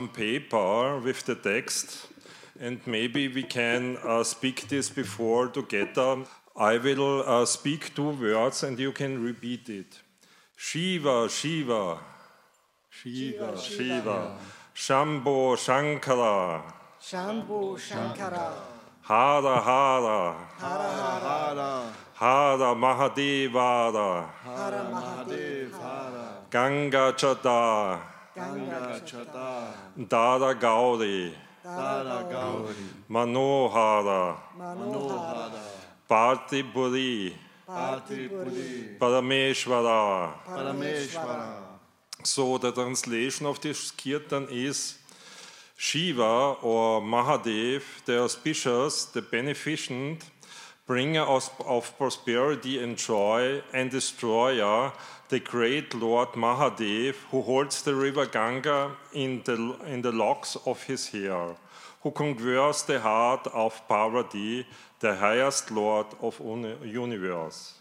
paper with the text, and maybe we can speak this before together. I will speak 2 words and you can repeat it. Shiva, Shiva. Shiva, Shiva. Shambho, Shankara. Shambho Shankara. Hara, Hara. Hara Hara. Hara Mahadevara. Hara Mahadevara. Ganga Chata. Ganga Chata. Dara Gauri. Dara Gauri. Manohara. Manohara. Partipuri. Partipuri. Parameshvara. Parameshvara. So the translation of this kirtan is Shiva or Mahadev, the auspicious, the beneficent, bringer of prosperity and joy, and destroyer, the great Lord Mahadev, who holds the river Ganga in the locks of his hair, who conquers the heart of Parvati, the highest Lord of universe.